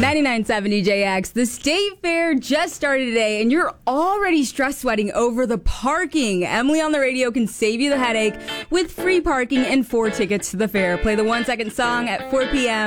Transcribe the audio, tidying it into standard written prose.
99.7 DJX. The State Fair just started today, and you're already stress sweating over the parking. Emily on the radio can save you the headache with free parking and 4 tickets to the fair. Play the 1 second song at 4 p.m.